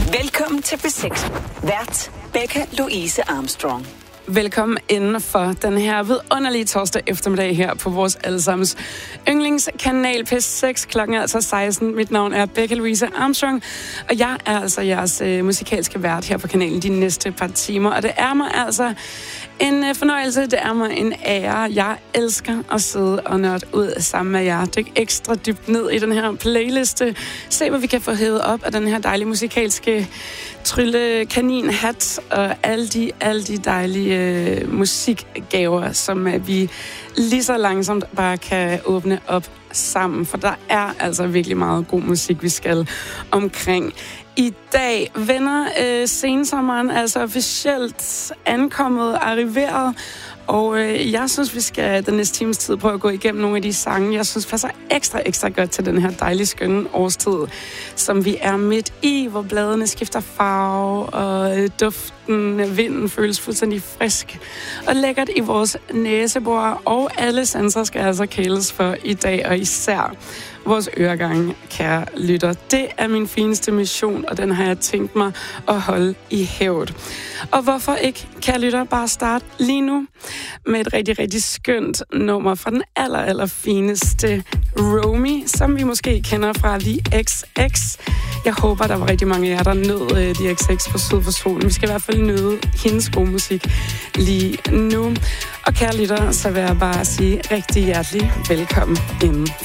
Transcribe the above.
Velkommen til B6. Vært Becca Louise Armstrong. Velkommen inden for den her vidunderlige torsdag eftermiddag her på vores allesammens yndlingskanal P6. Klokken er altså 16. Mit navn er Becca Louise Armstrong, og jeg er altså jeres musikalske vært her på kanalen de næste par timer. Og det er mig altså en fornøjelse, det er mig en ære. Jeg elsker at sidde og nørde ud sammen med jer. Dyk ekstra dybt ned i den her playliste. Se, hvad vi kan få hævet op af den her dejlige musikalske trylle kaninhat og alle de dejlige musikgaver, som vi lige så langsomt bare kan åbne op sammen. For der er altså virkelig meget god musik, vi skal omkring. I dag vender sensommeren altså officielt ankommet, arriveret, og jeg synes, vi skal den næste times tid prøve at gå igennem nogle af de sange, jeg synes passer ekstra godt til den her dejlige, skønne årstid, som vi er midt i, hvor bladene skifter farve, og duften, vinden føles fuldstændig frisk og lækkert i vores næsebor, og alle sanser skal altså kæles for i dag, og især vores øregange, kære lytter. Det er min fineste mission, og den har jeg tænkt mig at holde i hævd. Og hvorfor ikke, kære lytter, bare starte lige nu med et rigtig skønt nummer fra den allerfineste Romy, som vi måske kender fra The XX. Jeg håber, der var rigtig mange af jer, der nød The XX på Syd for Solen. Vi skal i hvert fald nyde hendes gode musik lige nu. Og kære lytter, så vil jeg bare sige rigtig hjertelig velkommen inden